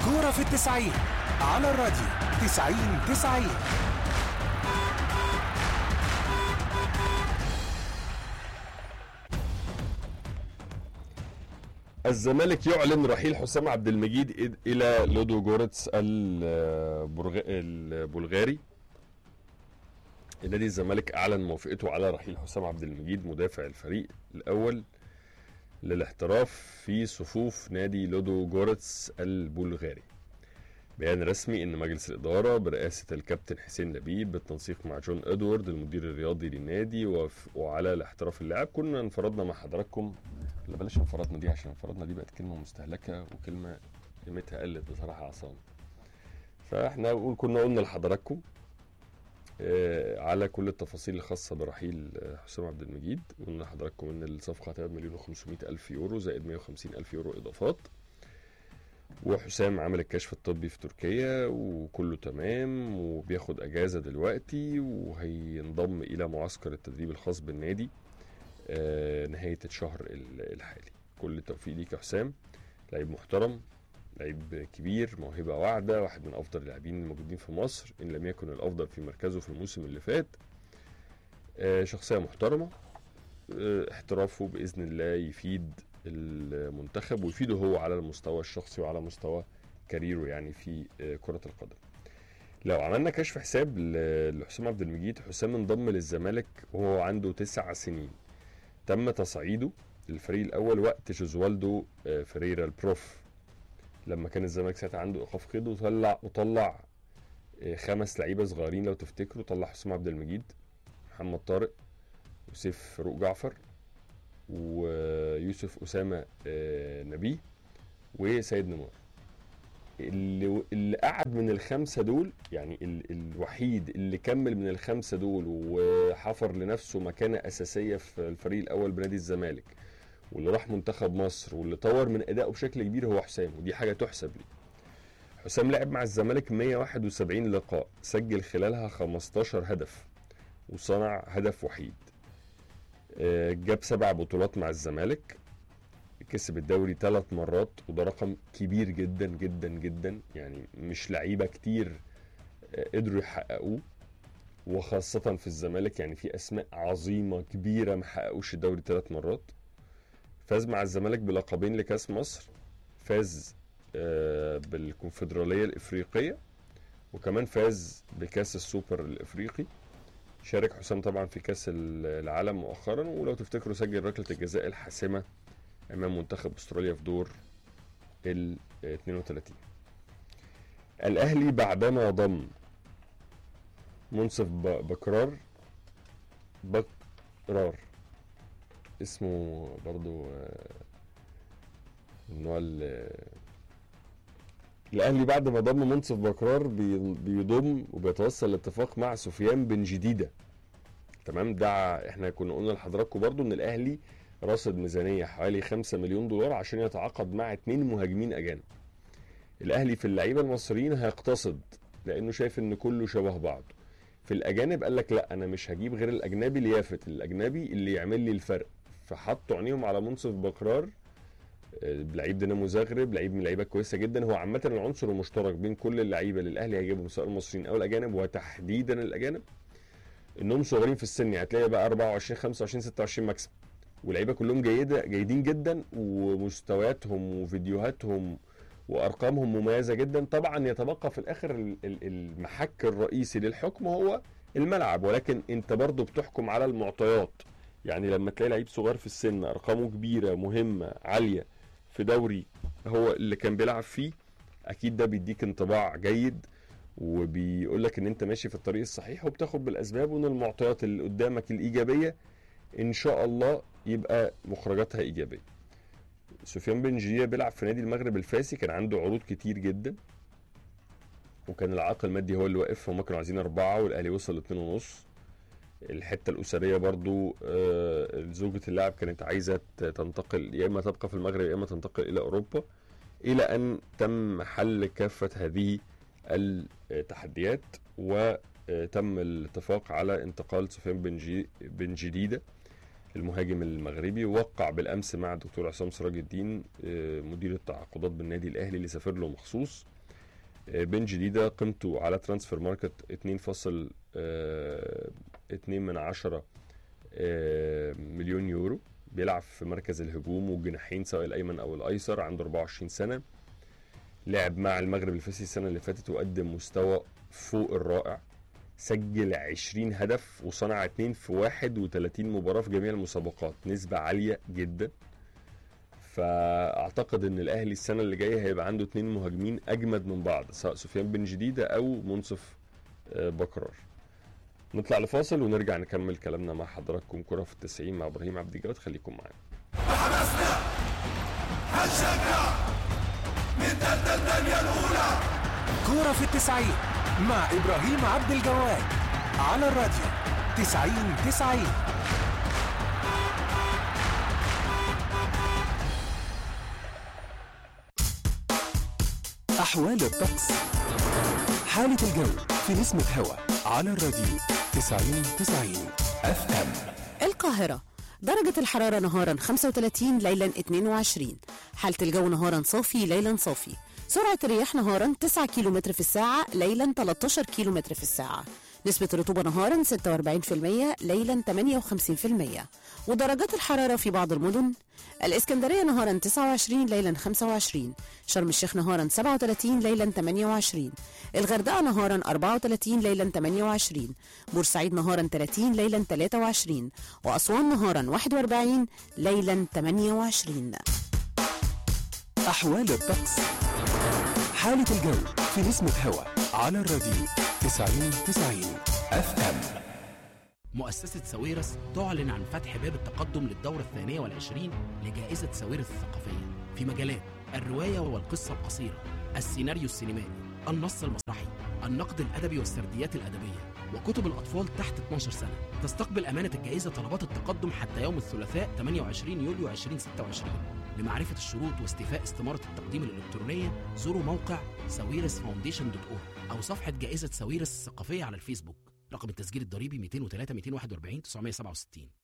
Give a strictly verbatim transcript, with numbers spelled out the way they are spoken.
كورة في التسعين على الراديو تسعين تسعين. الزمالك يعلن رحيل حسام عبد المجيد الى لودو جورتس البلغاري. نادي الزمالك اعلن موافقته على رحيل حسام عبد المجيد مدافع الفريق الاول للاحتراف في صفوف نادي لودو جورتس البلغاري. بيان رسمي ان مجلس الاداره برئاسه الكابتن حسين لبيب بالتنسيق مع جون ادوارد المدير الرياضي للنادي وافقوا على الاحتراف اللاعب. كنا انفردنا مع حضراتكم، لا بلاش انفردنا دي عشان انفردنا دي بقت كلمه مستهلكه وكلمه قيمتها قلت بصراحه عصام. فاحنا نقول كنا قلنا لحضراتكم آه على كل التفاصيل الخاصه برحيل حسام عبد المجيد. قلنا لحضراتكم ان الصفقه هتبقى مليون وخمسمائة الف يورو زائد مائة وخمسين الف يورو اضافات، وحسام عمل الكشف الطبي في تركيا وكله تمام وبياخد اجازه دلوقتي وهينضم الى معسكر التدريب الخاص بالنادي آه نهايه الشهر الحالي. كل التوفيق ليك يا حسام، لعيب محترم، لعيب كبير، موهبه واعده، واحد من افضل اللاعبين الموجودين في مصر ان لم يكن الافضل في مركزه في الموسم اللي فات. آه شخصيه محترمه، آه احترافه باذن الله يفيد المنتخب ويفيده هو على المستوى الشخصي وعلى مستوى كاريره يعني في كرة القدم. لو عملنا كشف حساب لحسام عبد المجيد، حسام انضم للزمالك وهو عنده تسع سنين. تم تصعيده للفريق الاول وقت جوزوالدو فريرا البروف لما كان الزمالك ساعتها عنده ايقاف قيد، وطلع وطلع خمس لعيبه صغيرين لو تفتكروا. طلع حسام عبد المجيد، محمد طارق، وسيف فاروق جعفر، ويوسف أسامة نبيه، وسيد نمار. اللي, اللي قعد من الخمسة دول يعني ال الوحيد اللي كمل من الخمسة دول وحفر لنفسه مكانة أساسية في الفريق الأول بنادي الزمالك واللي راح منتخب مصر واللي طور من أدائه بشكل كبير هو حسام، ودي حاجة تحسب لي. حسام لعب مع الزمالك مائة وواحد وسبعين لقاء، سجل خلالها خمستاشر هدف وصنع هدف وحيد. جاب سبع بطولات مع الزمالك، كسب الدوري ثلاث مرات وده رقم كبير جدا جدا جدا، يعني مش لعيبه كتير قدروا يحققوه وخاصه في الزمالك. يعني في اسماء عظيمه كبيره ما حققوش الدوري ثلاث مرات. فاز مع الزمالك بلقبين لكاس مصر، فاز بالكونفدراليه الافريقيه وكمان فاز بكاس السوبر الافريقي. شارك حسام طبعا في كاس العالم مؤخرا، ولو تفتكروا سجل ركله الجزاء الحاسمه امام منتخب استراليا في دور ال اثنين وثلاثين. الاهلي بعدما ضم منصف بكرار بكرار اسمه برضو النوع الاهلي بعد ما ضم منصف بكرار بيضم وبيتوصل لاتفاق مع سفيان بن جديده. تمام، ده احنا كنا قلنا لحضراتكم برضو ان الاهلي راصد ميزانيه حوالي خمسة مليون دولار عشان يتعاقد مع اتنين مهاجمين اجانب. الاهلي في اللعيبه المصريين هيقتصد لانه شايف ان كله شبه بعض. في الاجانب قال لك لا انا مش هجيب غير الاجنبي اليافت، الاجنبي اللي يعمل لي الفرق. فحطوا عينيهم على منصف بكرار، لعيب دينامو زغرب، لعيب من اللعيبه كويسه جدا. هو عامه العنصر المشترك بين كل اللعيبه اللي الاهلي هيجيبهم سواء المصريين او الاجانب وتحديدا الاجانب انهم صغيرين في السن. يعني هتلاقي بقى أربعة وعشرين خمسة وعشرين ستة وعشرين مكسب، واللعيبه كلهم جيده جيدين جدا ومستوياتهم وفيديوهاتهم وارقامهم مميزه جدا. طبعا يتبقى في الاخر المحك الرئيسي للحكم هو الملعب، ولكن انت برضو بتحكم على المعطيات. يعني لما تلاقي لعيب صغير في السن ارقامه كبيره مهمه عاليه في دوري هو اللي كان بيلعب فيه، اكيد ده بيديك انطباع جيد وبيقول لك ان انت ماشي في الطريق الصحيح وبتاخد بالاسباب، وان المعطيات اللي قدامك الايجابيه ان شاء الله يبقى مخرجاتها ايجابيه. سفيان بن جديدة بيلعب في نادي المغرب الفاسي، كان عنده عروض كتير جدا وكان العائق المادي هو اللي واقف، هم كانوا عايزين اربعه والاهلي وصل لاتنين ونص. الحته الاسريه برضو آه زوجة اللاعب كانت عايزه تنتقل، يا اما تبقى في المغرب يا اما تنتقل الى اوروبا، الى ان تم حل كافه هذه التحديات وتم الاتفاق على انتقال سفيان بن بن جديدة المهاجم المغربي. وقع بالامس مع الدكتور عصام سراج الدين مدير التعاقدات بالنادي الاهلي اللي سافر له مخصوص بن جديدة قيمته على ترانسفير ماركت اتنين فاصل اتنين من عشرة مليون يورو. بيلعب في مركز الهجوم والجناحين سواء الايمن او الايسر. عنده اربعة وعشرين سنة. لعب مع المغرب الفاسي السنة اللي فاتت وقدم مستوى فوق الرائع. سجل عشرين هدف وصنع اتنين في واحد وتلاتين مباراة في جميع المسابقات، نسبة عالية جدا. فاعتقد ان الاهلي السنة اللي جاية هيبقى عنده اتنين مهاجمين اجمد من بعض، سواء سفيان بن جديدة او منصف بكرار. نطلع لفاصل ونرجع نكمل كلامنا مع حضراتكم. كرة في التسعين مع ابراهيم عبد الجواد، خليكم معانا. حماسنا هنشجع من تالتة الدنيا الأولى. كرة في التسعين مع إبراهيم عبد الجواد على الراديو تسعين تسعين. أحوال الطقس، حالة الجو في نسمة هوا على الراديو تسعين تسعين اف ام. القاهرة درجة الحرارة نهارا خمسة وثلاثين، ليلا اثنين وعشرين. حالة الجو نهارا صافي، ليلا صافي. سرعة الرياح نهارا تسعة كيلومتر في الساعة، ليلا ثلاثة عشر كيلومتر في الساعة. نسبة الرطوبة نهارا ستة وأربعين بالمية، ليلا ثمانية وخمسين بالمية. ودرجات الحرارة في بعض المدن: الإسكندرية نهارا تسعة وعشرين، ليلا خمسة وعشرين. شرم الشيخ نهارا سبعة وثلاثين، ليلا ثمانية وعشرين. الغردقة نهارا أربعة وثلاثين، ليلا ثمانية وعشرين. بورسعيد نهارا ثلاثين، ليلا ثلاثة وعشرين. وأسوان نهارا واحد وأربعين، ليلا ثمانية وعشرين. أحوال الطقس، حالة الجو في نسمة هوا على الراديو تسعين تسعين اف ام. مؤسسة ساويرس تعلن عن فتح باب التقدم للدورة الثانية والعشرين لجائزة ساويرس الثقافية في مجالات الرواية والقصة القصيرة، السيناريو السينمائي، النص المسرحي، النقد الأدبي والسرديات الأدبية، وكتب الأطفال تحت اثناشر سنة. تستقبل أمانة الجائزة طلبات التقدم حتى يوم الثلاثاء ثمانية وعشرين يوليو ألفين وستة وعشرين. لمعرفة الشروط واستيفاء استمارة التقديم الإلكترونية زوروا موقع ساويرس فاونديشن دوت أورج أو صفحة جائزة ساويرس الثقافية على الفيسبوك. رقم التسجيل الضريبي مئتين وثلاثة مئتين وواحد وأربعين تسعمئة وسبعة وستين.